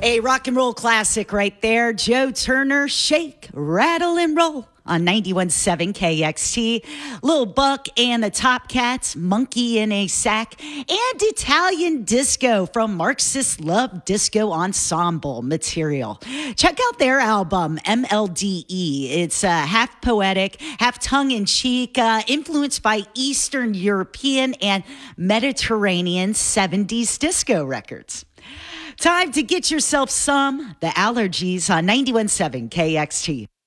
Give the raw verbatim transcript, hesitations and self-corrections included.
A rock and roll classic right there. Joe Turner, Shake, Rattle, and Roll on ninety-one point seven K X T. Lil Buck and the Top Cats, Monkey in a Sack, and Italian Disco from Marxist Love Disco Ensemble material. Check out their album, M L D E. It's uh, half poetic, half tongue-in-cheek, uh, influenced by Eastern European and Mediterranean seventies disco records. Time to get yourself some The Allergies on ninety-one point seven K X T.